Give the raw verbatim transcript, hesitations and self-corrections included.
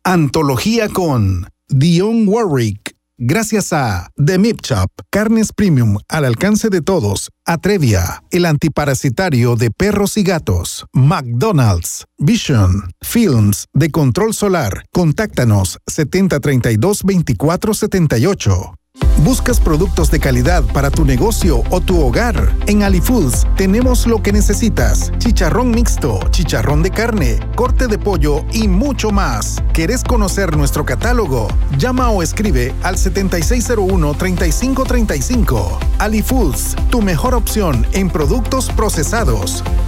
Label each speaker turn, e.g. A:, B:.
A: Antología con Dionne Warwick. Gracias a The Meat Shop, carnes premium al alcance de todos. Atrevia, el antiparasitario de perros y gatos. McDonald's, Vision, Films de control solar. Contáctanos setenta treinta y dos veinticuatro setenta y ocho. ¿Buscas productos de calidad para tu negocio o tu hogar? En Ali Foods tenemos lo que necesitas. Chicharrón mixto, chicharrón de carne, corte de pollo y mucho más. ¿Querés conocer nuestro catálogo? Llama o escribe al setenta y seis cero uno, treinta y cinco treinta y cinco. Ali Foods, tu mejor opción en productos procesados.